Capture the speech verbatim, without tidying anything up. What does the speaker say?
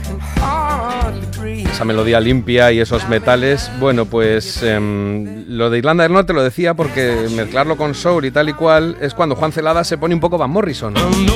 Esa melodía limpia y esos metales. Bueno, pues eh, lo de Irlanda del Norte lo decía porque mezclarlo con soul y tal y cual es cuando Juan Celada se pone un poco Van Morrison.